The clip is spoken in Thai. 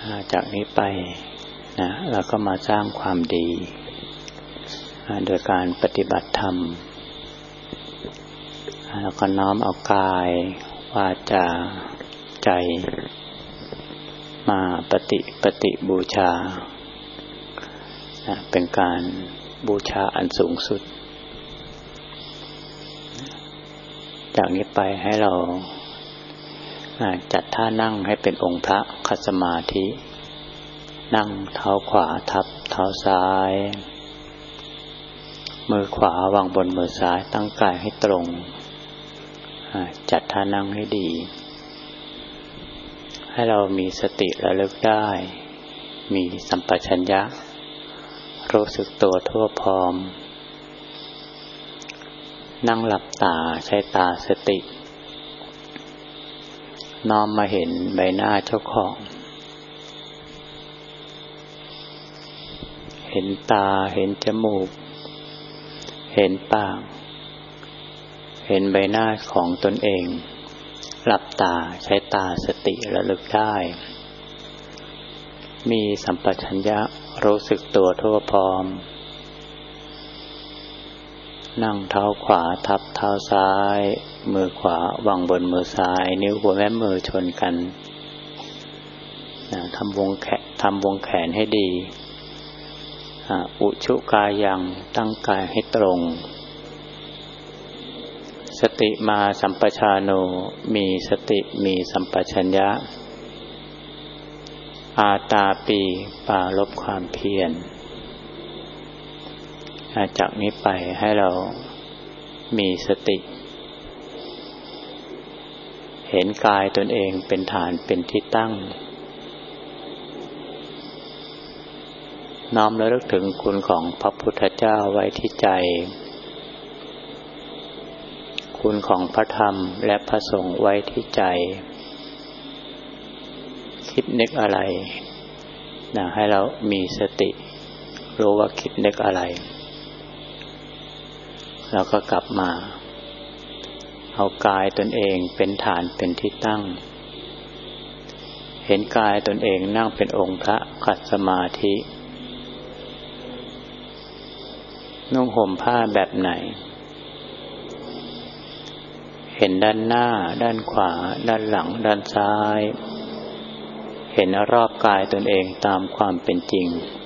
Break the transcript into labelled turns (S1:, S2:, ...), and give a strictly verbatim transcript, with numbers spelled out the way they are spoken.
S1: จากนี้ไปนะเราก็มาสร้างความดีโดยการปฏิบัติธรรมแล้วก็น้อมเอากายวาจาใจมาปฏิปฏิบูชานะเป็นการบูชาอันสูงสุดจากนี้ไปให้เราจัดท่านั่งให้เป็นองค์พระคัจฉมาธินั่งเท้าขวาทับเท้าซ้ายมือขวาวางบนมือซ้ายตั้งกายให้ตรงจัดท่านั่งให้ดีให้เรามีสติระลึกได้มีสัมปชัญญะรู้สึกตัวทั่วพร้อมนั่งหลับตาใช้ตาสติน้อมมาเห็นใบหน้าเจ้าของเห็นตาเห็นจมูกเห็นปากเห็นใบหน้าของตนเองหลับตาใช้ตาสติระลึกได้มีสัมปชัญญะรู้สึกตัวทั่วพร้อมนั่งเท้าขวาทับเท้าซ้ายมือขวาวางบนมือซ้ายนิ้วหัวแม่มือชนกันทำวงแขนทำวงแขนให้ดีอุชุกายังตั้งกายให้ตรงสติมาสัมปชานโนมีสติมีสัมปชัญญะอาตาปีปราลบความเพียรจากนี้ไปให้เรามีสติเห็นกายตนเองเป็นฐานเป็นที่ตั้งน้อมระลึกถึงคุณของพระพุทธเจ้าไว้ที่ใจคุณของพระธรรมและพระสงฆ์ไว้ที่ใจคิดนึกอะไรนะให้เรามีสติรู้ว่าคิดนึกอะไรแล้วก็กลับมาเอากายตนเองเป็นฐานเป็นที่ตั้งเห็นกายตนเองนั่งเป็นองค์พระขัดสมาธินุ่งห่มผ้าแบบไหนเห็นด้านหน้าด้านขวาด้านหลังด้านซ้ายเห็นรอบกายตนเองตามความเป็นจริง